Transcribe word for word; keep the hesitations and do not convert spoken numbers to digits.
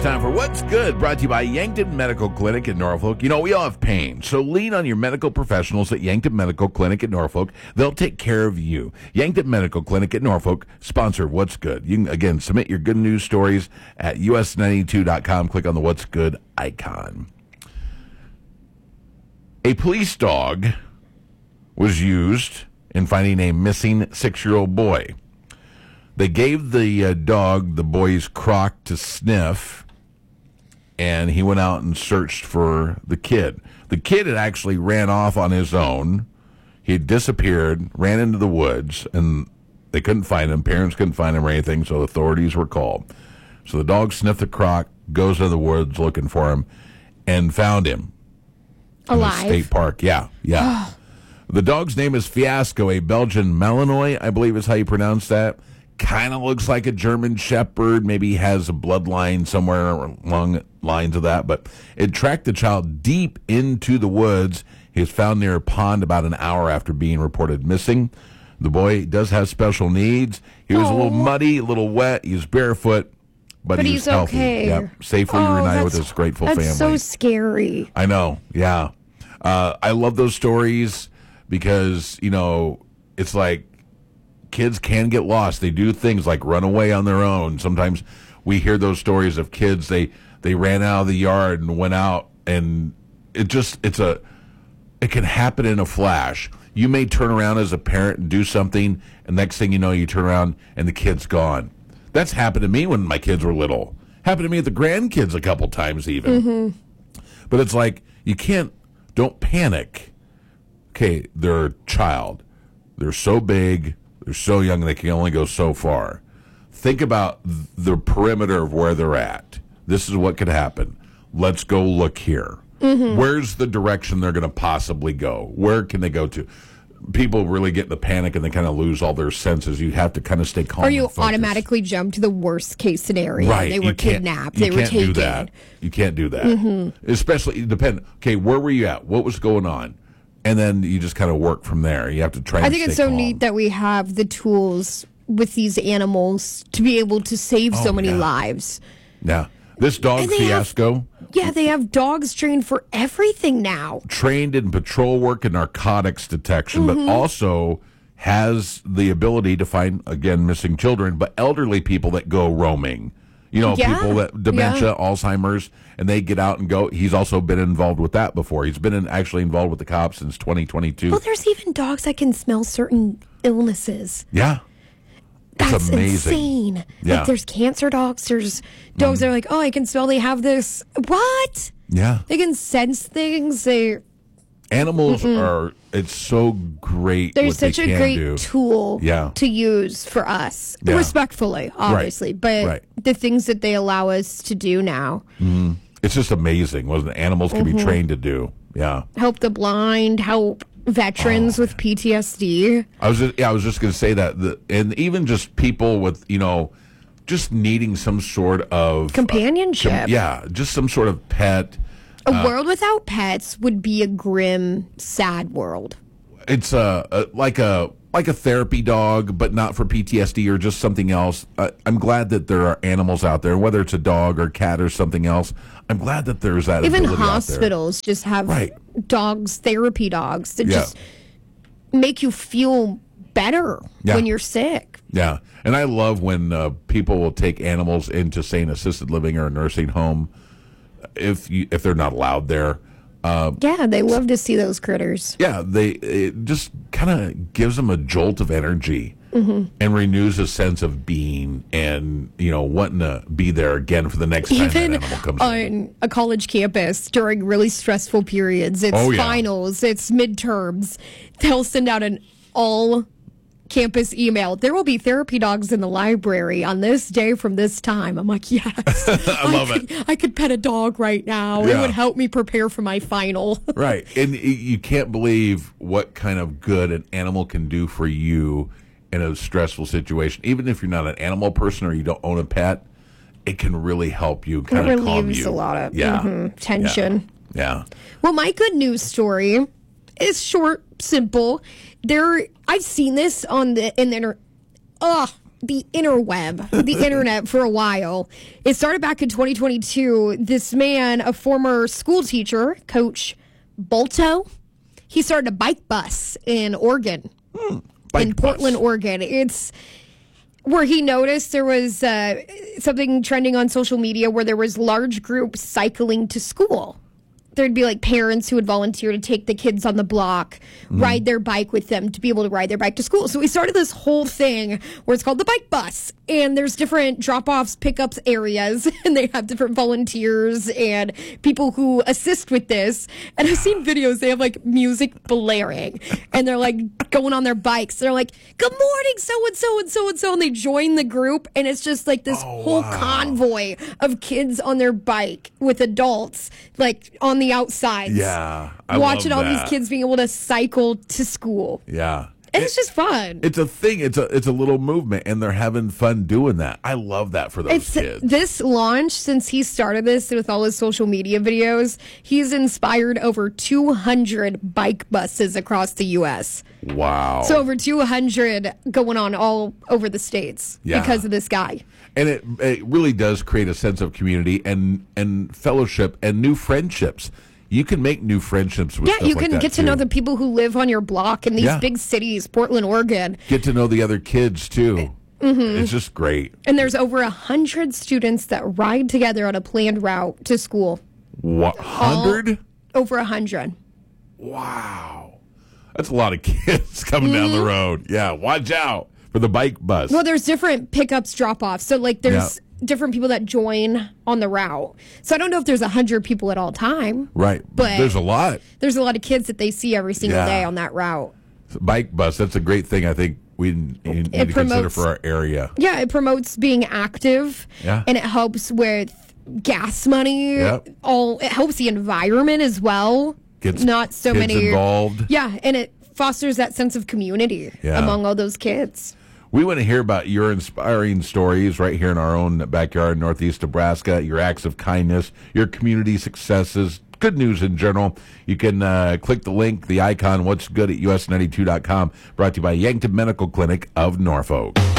time for What's Good, brought to you by Yankton Medical Clinic in Norfolk. You know, we all have pain, so lean on your medical professionals at Yankton Medical Clinic in Norfolk. They'll take care of you. Yankton Medical Clinic in Norfolk, sponsor of What's Good. You can, again, submit your good news stories at U S ninety-two dot com. Click on the What's Good icon. A police dog was used in finding a missing six-year-old boy. They gave the uh, dog the boy's crock to sniff, and he went out and searched for the kid. The kid had actually ran off on his own. He had disappeared, ran into the woods, and they couldn't find him. Parents couldn't find him or anything, so authorities were called. So the dog sniffed the crock, goes to the woods looking for him, and found him. Alive? In the state park, yeah, yeah. The dog's name is Fiasco, a Belgian Malinois, I believe is how you pronounce that. Kind of looks like a German Shepherd. Maybe has a bloodline somewhere along lines of that. But it tracked the child deep into the woods. He was found near a pond about an hour after being reported missing. The boy does have special needs. He was Aww. a little muddy, a little wet. He was barefoot, but, but he he's was healthy. okay. Yep. Safely oh, reunited with his grateful that's family. That's so scary. I know, yeah. Uh, I love those stories because, you know, it's like, kids can get lost. They do things like run away on their own. Sometimes we hear those stories of kids, they they ran out of the yard and went out, and it just, it's a, it can happen in a flash. You may turn around as a parent and do something, and next thing you know, you turn around and the kid's gone. That's happened to me when my kids were little. Happened to me with the grandkids a couple times even. Mm-hmm. But it's like, you can't, don't panic. Okay, they're a child. They're so big. They're so young they can only go so far. Think about the perimeter of where they're at. This is what could happen. Let's go look here. Mm-hmm. Where's the direction they're going to possibly go? Where can they go to? People really get in the panic and they kind of lose all their senses. You have to kind of stay calm. Or you automatically jump to the worst case scenario. Right. They were kidnapped. They you were can't taken. do that. You can't do that. Mm-hmm. Especially, depend. Okay, where were you at? What was going on? And then you just kind of work from there. You have to try. I and think stay it's so calm. neat that we have the tools with these animals to be able to save Oh, so many yeah. lives. Yeah. This dog, And they Fiasco, have- yeah, they have dogs trained for everything now. trained in patrol work and narcotics detection, Mm-hmm. but also has the ability to find, again, missing children, but elderly people that go roaming. You know, Yeah. people that dementia, Alzheimer's, and they get out and go. He's also been involved with that before. He's been in, actually involved with the cops since twenty twenty-two. Well, there's even dogs that can smell certain illnesses. Yeah. That's It's amazing. insane. Yeah. Like there's cancer dogs. There's dogs that are like, oh, I can smell they have this. What? Yeah. They can sense things. They Animals are, it's so great They're what such they a can great do. tool Yeah. to use for us, Yeah. respectfully, obviously. But Right. the things that they allow us to do now, It's just amazing what the animals can Mm-hmm. be trained to do. Yeah. help the blind, help veterans Oh, with P T S D. I was just, yeah, I was just going to say that, the, and even just people with, you know, just needing some sort of Companionship. uh, com- yeah, just some sort of pet. A world without pets would be a grim, sad world. It's a, a like a like a therapy dog, but not for P T S D or just something else. Uh, I'm glad that there are animals out there, whether it's a dog or cat or something else. I'm glad that there's that. Even ability out there. hospitals just have Right. dogs, therapy dogs, that Yeah. just make you feel better Yeah. when you're sick. Yeah, and I love when uh, people will take animals into, say, an assisted living or a nursing home, if you, if they're not allowed there. Uh, Yeah, they love to see those critters. yeah, they it just kind of gives them a jolt of energy Mm-hmm. and renews a sense of being and, you know, wanting to be there again for the next time Even that animal comes on in. a college campus during really stressful periods, it's Oh, yeah. finals, it's midterms, they'll send out an all campus email. There will be therapy dogs in the library on this day from this time. I'm like, yes. I love could, it. I could pet a dog right now. It Yeah. would help me prepare for my final. Right, and y- you can't believe what kind of good an animal can do for you in a stressful situation. Even if you're not an animal person or you don't own a pet, it can really help you, kind It of calm relieves you. a lot of yeah. mhm, tension. Yeah. Well, my good news story is short, simple. There, I've seen this on the in the inter- Ugh, the interweb, the internet for a while. It started back in twenty twenty-two. This man, a former school teacher, Coach Bolto, he started a bike bus in Oregon, hmm, bike in Portland, bus. Oregon. It's where he noticed there was uh, something trending on social media where there was large groups cycling to school. There'd be like parents who would volunteer to take the kids on the block, mm. ride their bike with them to be able to ride their bike to school. So we started this whole thing where it's called the bike bus. And there's different drop-offs, pickups areas, and they have different volunteers and people who assist with this. And I've seen videos, they have like music blaring, and they're like going on their bikes. They're like, good morning, so-and-so and so-and-so, and they join the group, and it's just like this oh, whole wow. convoy of kids on their bike with adults, like on the outside. Yeah. I watching love all that. these kids being able to cycle to school. Yeah. And It- it's just fun. It's a thing. It's a it's a little movement, and they're having fun doing that. I love that for those It's kids. this launch, since he started this with all his social media videos, he's inspired over two hundred bike buses across the U S. Wow. So over two hundred going on all over the states Yeah. because of this guy. And it it really does create a sense of community and and fellowship and new friendships. You can make new friendships with Yeah, stuff you like can that, get to too. know the people who live on your block in these Yeah. big cities, Portland, Oregon. Get to know the other kids too. Mm-hmm. It's just great. And there's over a hundred students that ride together on a planned route to school. What hundred? Over a hundred. Wow, that's a lot of kids coming down the road. Yeah, watch out for the bike bus. Well, there's different pickups, drop-offs. So, like, there's Yeah. different people that join on the route. So I don't know if there's a hundred people at all time. Right, But there's a lot. There's a lot of kids that they see every single Yeah. day on that route. Bike bus. That's a great thing. I think we need to consider promotes- for our area. Yeah, it promotes being active. Yeah. And it helps with gas money. Yep. All it helps the environment as well. Gets Not so kids many involved. Yeah, and it fosters that sense of community Yeah. among all those kids. We want to hear about your inspiring stories right here in our own backyard, Northeast Nebraska, your acts of kindness, your community successes, good news in general. You can uh, click the link, the icon, What's Good at U S ninety-two dot com, brought to you by Yankton Medical Clinic of Norfolk.